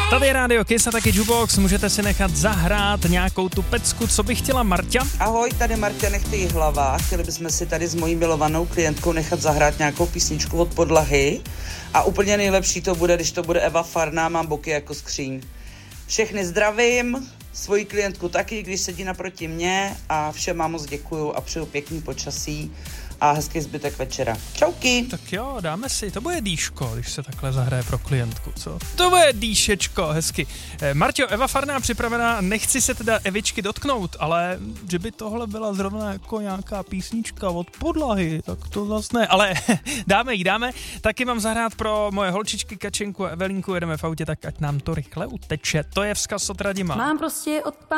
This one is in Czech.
Tady je Rádio Kiss a taky Jukebox, můžete si nechat zahrát nějakou tu pecku, co by chtěla Marťa. Ahoj, tady Marťa Nechtej hlava. Chtěli bychom si tady s mojí milovanou klientkou nechat zahrát nějakou písničku od Podlahy. A úplně nejlepší to bude, když to bude Eva Farná, Mám boky jako skříň. Všechny zdravím, svoji klientku taky, když sedí naproti mě a všem moc děkuju a přeju pěkný počasí a hezký zbytek večera. Čauky! Tak jo, dáme si, to bude dýško, když se takhle zahraje pro klientku, co? To bude dýšečko, hezky. Marťo, Eva Farná připravená, nechci se teda Evičky dotknout, ale že by tohle byla zrovna jako nějaká písnička od Podlahy, tak to zas ne, ale dáme. Taky mám zahrát pro moje holčičky Kačenku a Evelínku, jedeme v autě, tak ať nám to rychle uteče. To je vzkaz od Radima. Mám prostě od